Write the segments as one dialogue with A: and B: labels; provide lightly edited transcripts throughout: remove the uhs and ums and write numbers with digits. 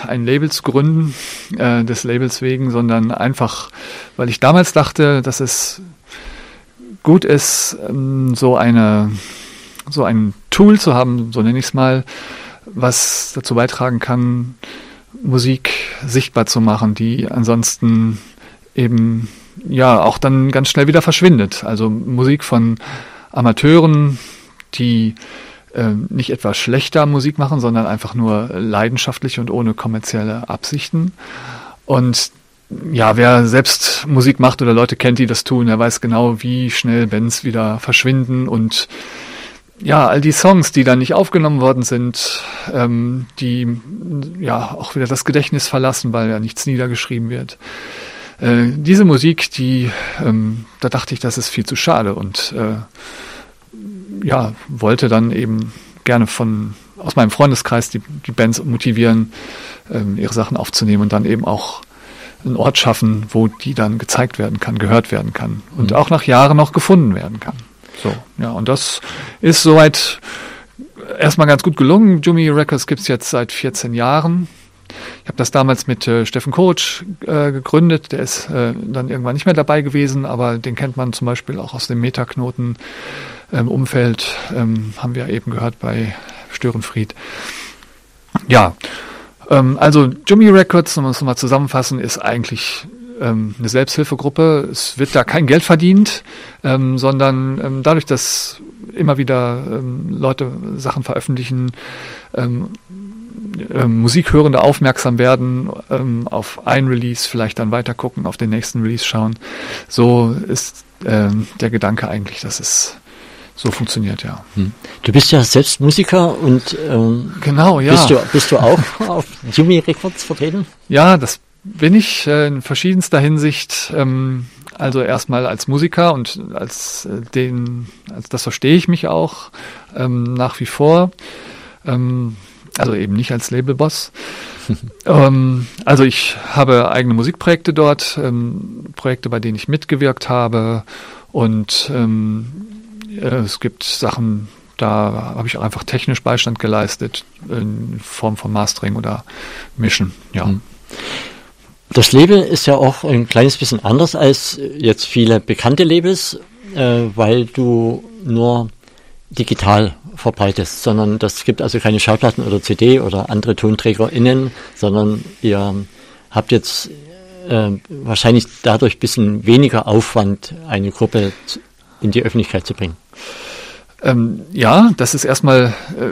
A: ein Label zu gründen, des Labels wegen, sondern einfach, weil ich damals dachte, dass es gut ist, so ein Tool zu haben, so nenne ich es mal, was dazu beitragen kann, Musik sichtbar zu machen, die ansonsten eben ja auch dann ganz schnell wieder verschwindet. Also Musik von Amateuren, die nicht etwa schlechter Musik machen, sondern einfach nur leidenschaftlich und ohne kommerzielle Absichten. Und ja, wer selbst Musik macht oder Leute kennt, die das tun, der weiß genau, wie schnell Bands wieder verschwinden und ja, all die Songs, die dann nicht aufgenommen worden sind, die ja auch wieder das Gedächtnis verlassen, weil ja nichts niedergeschrieben wird. Diese Musik, da dachte ich, das ist viel zu schade und ja, wollte dann eben gerne aus meinem Freundeskreis die Bands motivieren, ihre Sachen aufzunehmen und dann eben auch einen Ort schaffen, wo die dann gezeigt werden kann, gehört werden kann und auch nach Jahren noch gefunden werden kann. So, ja, und das ist soweit erstmal ganz gut gelungen. Jumi Records gibt's jetzt seit 14 Jahren. Ich habe das damals mit Steffen Koch gegründet. Der ist dann irgendwann nicht mehr dabei gewesen, aber den kennt man zum Beispiel auch aus dem Metaknoten Umfeld. Haben wir eben gehört bei Störenfried. Ja, also Jumi Records, um es mal zusammenfassen, ist eigentlich eine Selbsthilfegruppe. Es wird da kein Geld verdient, sondern dadurch, dass immer wieder Leute Sachen veröffentlichen, Musikhörende aufmerksam werden, auf ein Release vielleicht dann weiter gucken, auf den nächsten Release schauen. So ist der Gedanke eigentlich, dass es so funktioniert, ja.
B: Du bist ja selbst Musiker und
A: genau, ja.
B: Bist du auch auf Jumi Records vertreten?
A: Ja, das bin ich in verschiedenster Hinsicht, also erstmal als Musiker und als das verstehe ich mich auch nach wie vor, also eben nicht als Labelboss. Also ich habe eigene Musikprojekte dort, Projekte, bei denen ich mitgewirkt habe und es gibt Sachen, da habe ich auch einfach technisch Beistand geleistet in Form von Mastering oder Mischen, ja.
B: Das Label ist ja auch ein kleines bisschen anders als jetzt viele bekannte Labels, weil du nur digital verbreitest, sondern das gibt also keine Schallplatten oder CD oder andere TonträgerInnen, sondern ihr habt jetzt wahrscheinlich dadurch ein bisschen weniger Aufwand, eine Gruppe in die Öffentlichkeit zu bringen.
A: Ja, das ist erstmal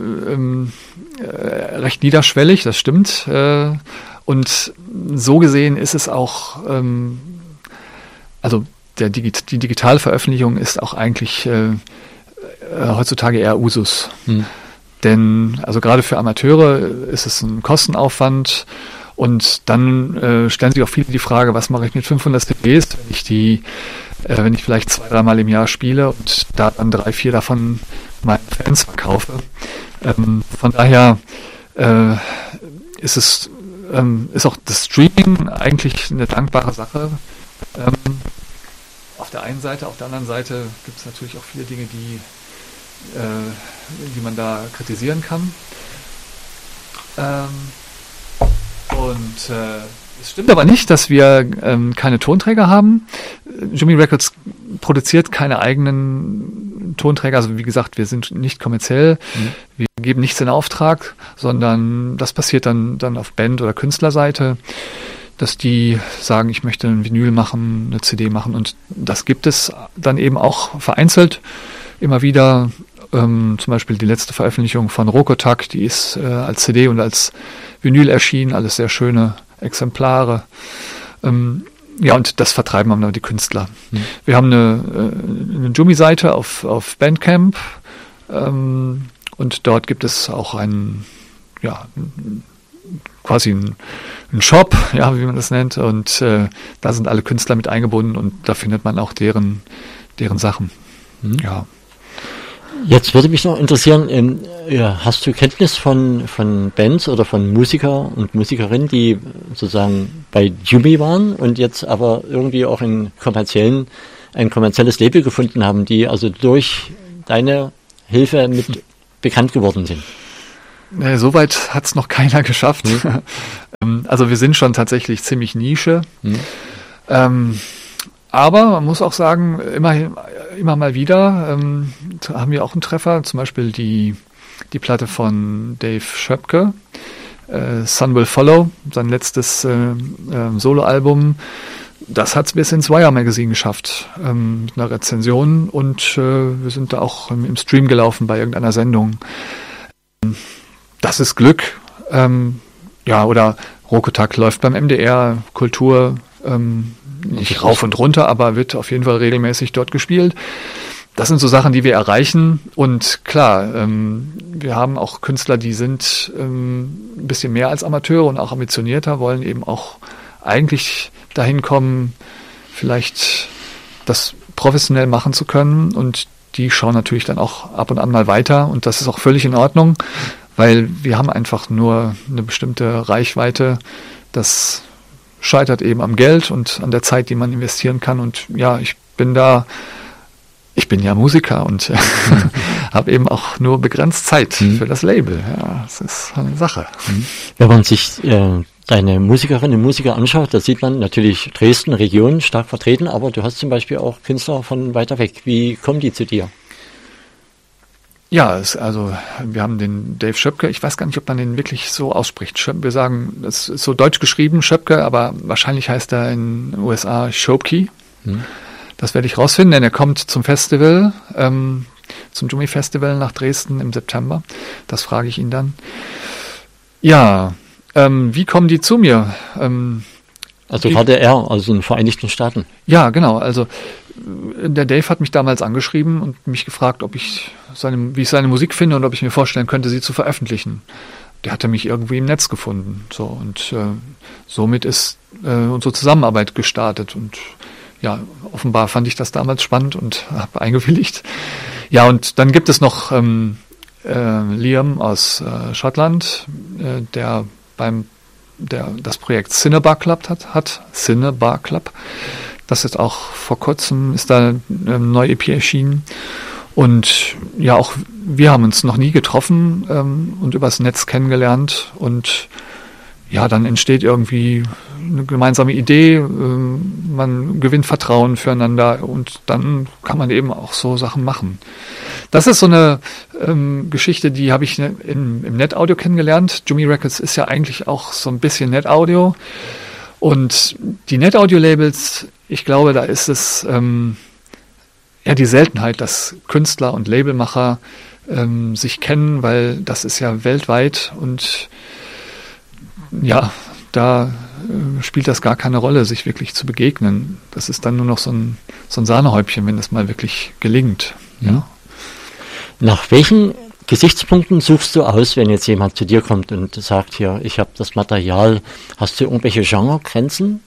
A: recht niederschwellig, das stimmt. Und so gesehen ist es auch, also die digitale Veröffentlichung ist auch eigentlich heutzutage eher Usus. Denn also gerade für Amateure ist es ein Kostenaufwand und dann stellen sich auch viele die Frage, was mache ich mit 500 CDs, wenn ich vielleicht 2-3 Mal im Jahr spiele und da dann 3-4 davon meinen Fans verkaufe. Von daher ist auch das Streaming eigentlich eine dankbare Sache. Auf der einen Seite, auf der anderen Seite gibt es natürlich auch viele Dinge, die man da kritisieren kann. Es stimmt aber nicht, dass wir keine Tonträger haben. Jumi Records produziert keine eigenen Tonträger. Also wie gesagt, wir sind nicht kommerziell. Wir geben nichts in Auftrag, sondern das passiert dann auf Band- oder Künstlerseite, dass die sagen, ich möchte ein Vinyl machen, eine CD machen. Und das gibt es dann eben auch vereinzelt immer wieder. Zum Beispiel die letzte Veröffentlichung von Rokotak, die ist als CD und als Vinyl erschienen. Alles sehr schöne Exemplare. Ja, und das vertreiben dann die Künstler. Wir haben eine Jumi-Seite auf Bandcamp und dort gibt es auch quasi einen Shop, ja, wie man das nennt, und da sind alle Künstler mit eingebunden und da findet man auch deren Sachen. Ja.
B: Jetzt würde mich noch interessieren, hast du Kenntnis von Bands oder von Musiker und Musikerinnen, die sozusagen bei Jumi waren und jetzt aber irgendwie auch ein kommerzielles Label gefunden haben, die also durch deine Hilfe mit bekannt geworden sind?
A: Soweit hat es noch keiner geschafft. Also wir sind schon tatsächlich ziemlich Nische. Aber man muss auch sagen, immer mal wieder haben wir auch einen Treffer, zum Beispiel die Platte von Dave Schöpke, Sun Will Follow, sein letztes Soloalbum. Das hat es bis ins Wire Magazine geschafft, mit einer Rezension, und wir sind da auch im Stream gelaufen bei irgendeiner Sendung. Das ist Glück. Oder Rokotak läuft beim MDR, Kultur, nicht rauf und runter, aber wird auf jeden Fall regelmäßig dort gespielt. Das sind so Sachen, die wir erreichen, und klar, wir haben auch Künstler, die sind ein bisschen mehr als Amateure und auch ambitionierter, wollen eben auch eigentlich dahin kommen, vielleicht das professionell machen zu können, und die schauen natürlich dann auch ab und an mal weiter, und das ist auch völlig in Ordnung, weil wir haben einfach nur eine bestimmte Reichweite. Das scheitert eben am Geld und an der Zeit, die man investieren kann, und ja, ich bin ja Musiker und habe eben auch nur begrenzt Zeit für das Label. Ja, das ist eine Sache.
B: Wenn man sich deine Musikerinnen und Musiker anschaut, da sieht man natürlich Dresden, Region stark vertreten, aber du hast zum Beispiel auch Künstler von weiter weg. Wie kommen die zu dir?
A: Ja, also wir haben den Dave Schöpke, ich weiß gar nicht, ob man den wirklich so ausspricht. Wir sagen, das ist so deutsch geschrieben, Schöpke, aber wahrscheinlich heißt er in den USA Schöpke. Das werde ich rausfinden, denn er kommt zum Festival, zum Jumi Festival nach Dresden im September. Das frage ich ihn dann. Ja, wie kommen die zu mir?
B: Also gerade er, also in den Vereinigten Staaten.
A: Ja, genau. Also der Dave hat mich damals angeschrieben und mich gefragt, wie ich seine Musik finde und ob ich mir vorstellen könnte, sie zu veröffentlichen. Der hatte mich irgendwie im Netz gefunden. So, und somit ist unsere Zusammenarbeit gestartet. Und ja, offenbar fand ich das damals spannend und habe eingewilligt. Ja, und dann gibt es noch Liam aus Schottland, der das Projekt Cinnabar Club hat. Cinnabar Club. Das ist auch vor kurzem, ist da eine neue EP erschienen. Und ja, auch wir haben uns noch nie getroffen und übers Netz kennengelernt. Und ja, dann entsteht irgendwie eine gemeinsame Idee, man gewinnt Vertrauen füreinander, und dann kann man eben auch so Sachen machen. Das ist so eine Geschichte, die habe ich im Net-Audio kennengelernt. Jumi Records ist ja eigentlich auch so ein bisschen Net-Audio. Und die Net-Audio-Labels, ich glaube, da ist es die Seltenheit, dass Künstler und Labelmacher sich kennen, weil das ist ja weltweit, und ja, da spielt das gar keine Rolle, sich wirklich zu begegnen. Das ist dann nur noch so ein Sahnehäubchen, wenn das mal wirklich gelingt. Ja.
B: Nach welchen Gesichtspunkten suchst du aus, wenn jetzt jemand zu dir kommt und sagt, hier, ich habe das Material, hast du irgendwelche Genregrenzen?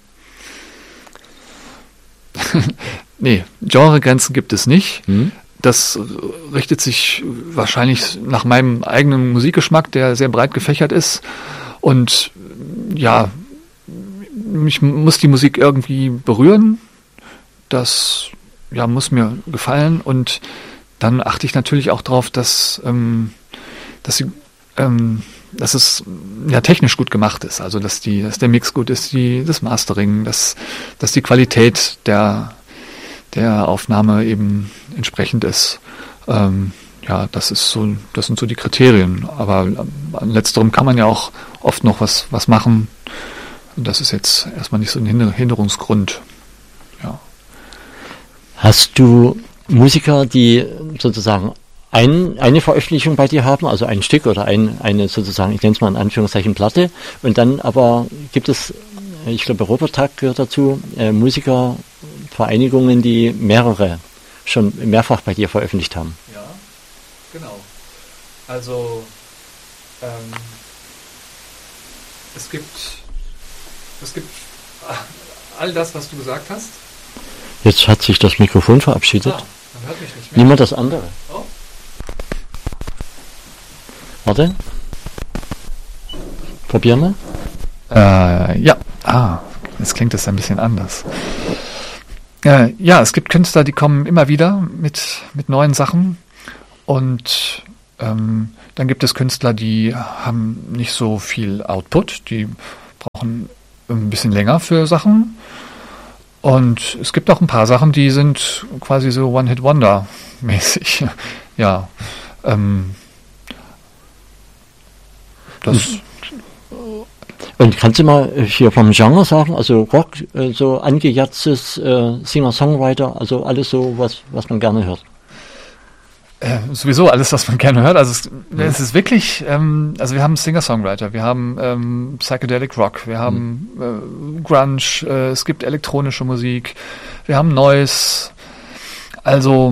A: Nee, Genregrenzen gibt es nicht. Das richtet sich wahrscheinlich nach meinem eigenen Musikgeschmack, der sehr breit gefächert ist. Und ja, mich muss die Musik irgendwie berühren. Das ja, muss mir gefallen, und dann achte ich natürlich auch darauf, dass es ja technisch gut gemacht ist. Also dass der Mix gut ist, das Mastering, dass die Qualität der Aufnahme eben entsprechend ist. Das sind so die Kriterien. Aber an letzterem kann man ja auch oft noch was machen. Und das ist jetzt erstmal nicht so ein Hinderungsgrund. Ja.
B: Hast du Musiker, die sozusagen eine Veröffentlichung bei dir haben, also ein Stück oder eine sozusagen, ich nenne es mal in Anführungszeichen Platte, und dann aber gibt es, ich glaube Robotak gehört dazu, Musikervereinigungen, die schon mehrfach bei dir veröffentlicht haben?
A: Ja, genau. Also es gibt all das, was du gesagt hast.
B: Jetzt hat sich das Mikrofon verabschiedet.
A: Man hört mich nicht mehr.
B: Nimm mal das andere.
A: Oh.
B: Warte. Probieren
A: wir. Jetzt klingt das ein bisschen anders. Es gibt Künstler, die kommen immer wieder mit neuen Sachen, und Dann gibt es Künstler, die haben nicht so viel Output, die brauchen ein bisschen länger für Sachen. Und es gibt auch ein paar Sachen, die sind quasi so One-Hit-Wonder-mäßig. Ja, das.
B: Und kannst du mal hier vom Genre sagen, also Rock, so angejatztes Singer-Songwriter, also alles so, was man gerne hört?
A: Sowieso alles, was man gerne hört. Also es ist wirklich, also wir haben Singer-Songwriter, wir haben Psychedelic Rock, wir haben Grunge, es gibt elektronische Musik, wir haben Noise, also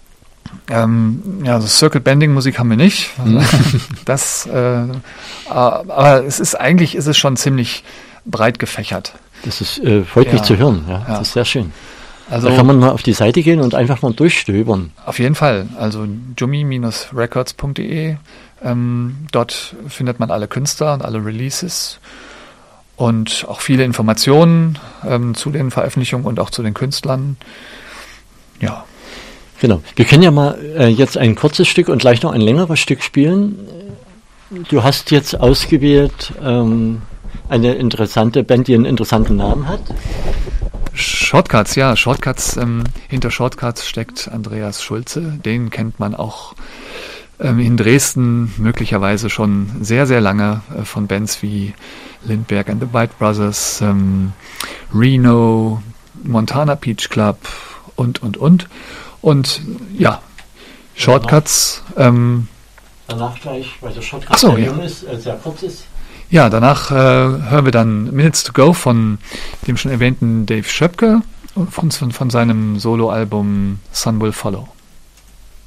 A: so Circuit-Bending-Musik haben wir nicht. Das, aber es ist schon ziemlich breit gefächert.
B: Das ist freut mich zu hören, ja. Das ist sehr schön.
A: Also,
B: da kann man mal auf die Seite gehen und einfach mal durchstöbern.
A: Auf jeden Fall. Also jumi-records.de. Dort findet man alle Künstler und alle Releases und auch viele Informationen zu den Veröffentlichungen und auch zu den Künstlern. Ja.
B: Genau. Wir können ja mal jetzt ein kurzes Stück und gleich noch ein längeres Stück spielen. Du hast jetzt ausgewählt eine interessante Band, die einen interessanten Namen hat.
A: Shortcuts, ja. Shortcuts, hinter Shortcuts steckt Andreas Schulze. Den kennt man auch in Dresden möglicherweise schon sehr, sehr lange von Bands wie Lindbergh and the White Brothers, Reno, Montana Peach Club und. Und ja, Shortcuts.
B: Danach gleich, weil der Shortcuts sehr jung ist, sehr kurz ist.
A: Ja, danach hören wir dann Minutes to Go von dem schon erwähnten Dave Schöpke von seinem Soloalbum Sun Will Follow.